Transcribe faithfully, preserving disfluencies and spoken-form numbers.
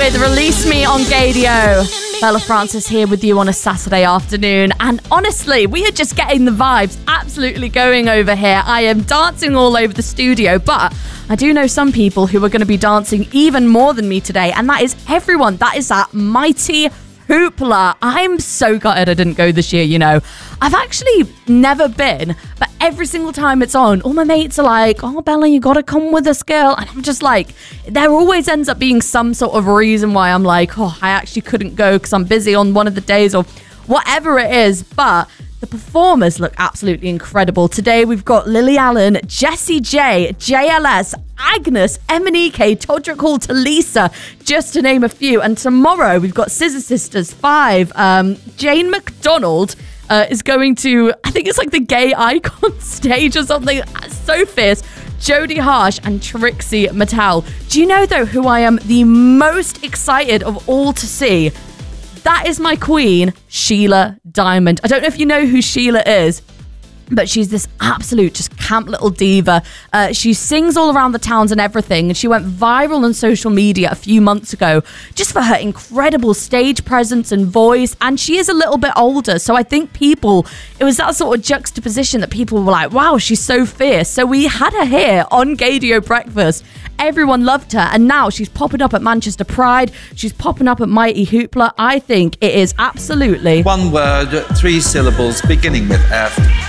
with Release Me on Gadio. Bella Francis here with you on a Saturday afternoon, and honestly, we are just getting the vibes absolutely going over here. I am dancing all over the studio, but I do know some people who are going to be dancing even more than me today, and that is everyone. That is that mighty Hoopla. I'm so gutted I didn't go this year, you know. I've actually never been, but every single time it's on, all my mates are like, oh, Bella, you gotta come with us, girl. And I'm just like, there always ends up being some sort of reason why I'm like, oh, I actually couldn't go because I'm busy on one of the days or whatever it is. But the performers look absolutely incredible. Today we've got Lily Allen, Jessie J, J L S, Agnes, Emanike, Todrick Hall, Talisa, just to name a few. And tomorrow we've got Scissor Sisters five. Um, Jane McDonald uh, is going to, I think it's like the gay icon stage or something. So fierce. Jodie Harsh and Trixie Mattel. Do you know though who I am the most excited of all to see? That is my queen, Sheila Diamond. I don't know if you know who Sheila is, but she's this absolute just camp little diva. Uh, she sings all around the towns and everything, and she went viral on social media a few months ago just for her incredible stage presence and voice, and she is a little bit older, so I think people, it was that sort of juxtaposition that people were like, wow, she's so fierce. So we had her here on Gadio Breakfast. Everyone loved her, and now she's popping up at Manchester Pride. She's popping up at Mighty Hoopla. I think it is absolutely... One word, three syllables, beginning with F.